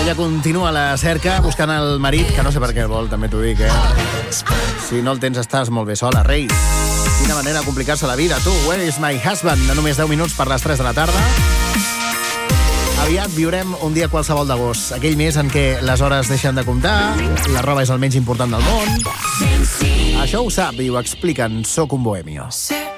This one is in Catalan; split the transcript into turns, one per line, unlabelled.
Ella continua a la cerca buscant el marit, que no sé per què el vol, també t'ho dic, Si no el tens estàs molt bé sola, Reis. Quina manera de complicar-se la vida, tu. Where is my husband? A només 10 minuts per les 3 de la tarda. Aviat viurem un dia qualsevol d'agost, aquell mes en què les hores deixen de comptar, la roba és el menys important del món. Això ho sap i ho expliquen Soc un bohemio.